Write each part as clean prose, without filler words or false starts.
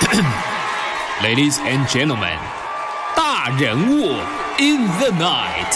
Ladies and gentlemen， 大人物 in the night。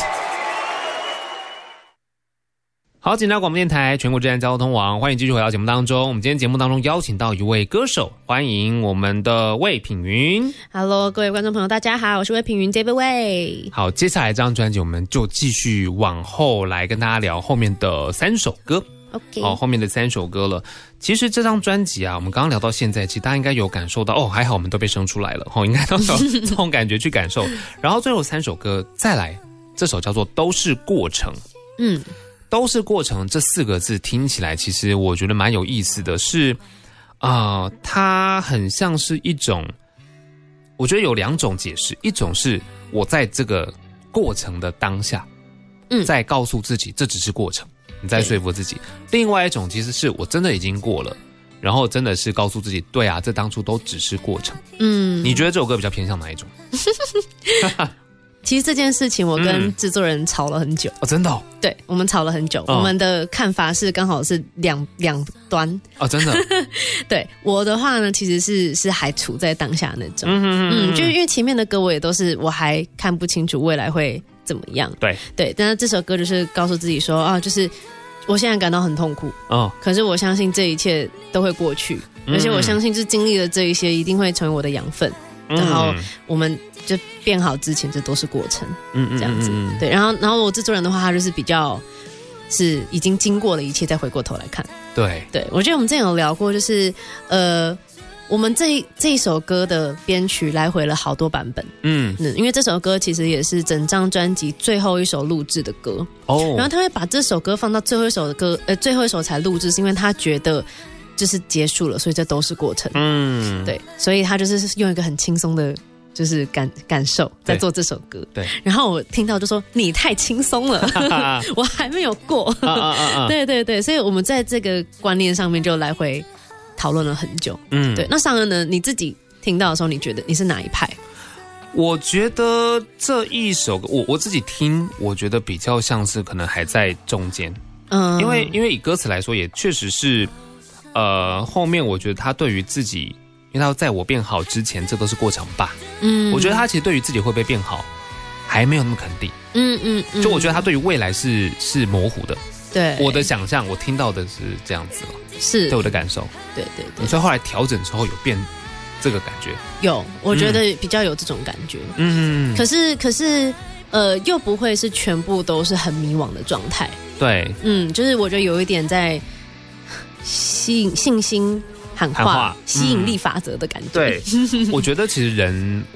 好，警察广播电台全国治安交通网，欢迎继续回到节目当中。我们今天节目当中邀请到一位歌手，欢迎我们的魏品云。 Hello， 各位观众朋友，大家好，我是魏品云 David 魏。 好，接下来这张专辑我们就继续往后来跟大家聊后面的3首歌。 OK， 后面的3首歌了。其实这张专辑啊，我们刚刚聊到现在，其实大家应该有感受到还好我们都被生出来了，应该都有这种感觉去感受。然后最后3首歌再来，这首叫做《都是过程》。都是过程这4个字听起来，其实我觉得蛮有意思的是，它很像是一种，我觉得有2种解释，一种是我在这个过程的当下，在告诉自己这只是过程。你在说服自己，另外一种其实是我真的已经过了，然后真的是告诉自己，对啊，这当初都只是过程。你觉得这首歌比较偏向哪一种？ 其实这件事情我跟制作人吵了很久。 真的？ 对，我们吵了很久，我们的看法是刚好是两端。 真的？ 对，我的话呢，其实是还处在当下那种。就是因为前面的歌我也都是我还看不清楚未来会怎么样。对，但是这首歌就是告诉自己说就是我现在感到很痛苦，可是我相信这一切都会过去，而且我相信是经历了这一些一定会成为我的养分，然后我们就变好之前这都是过程，这样子。对，然后我制作人的话，他就是比较是已经经过了一切再回过头来看。对，我觉得我们之前有聊过，就是我们这一首歌的编曲来回了好多版本。因为这首歌其实也是整张专辑最后一首录制的歌。然后他会把这首歌放到最后一首的歌，最后一首才录制，是因为他觉得就是结束了，所以这都是过程。对，所以他就是用一个很轻松的就是感受在做这首歌。对，然后我听到就说你太轻松了我还没有过对，所以我们在这个观念上面就来回讨论了很久。对，那尚恩呢，你自己听到的时候，你觉得你是哪一派？ 我觉得这一首歌我自己听，我觉得比较像是可能还在中间。因为以歌词来说，也确实是后面我觉得他对于自己，因为他在我变好之前，这都是过程吧。我觉得他其实对于自己会不会变好，还没有那么肯定。就我觉得他对于未来是模糊的。对，我的想象，我听到的是这样子了，是对我的感受。对，所以后来调整之后有变这个感觉。有，我觉得比较有这种感觉。可是又不会是全部都是很迷惘的状态。对，就是我觉得有一点在信心喊话吸引力法则的感觉。对，我觉得其实人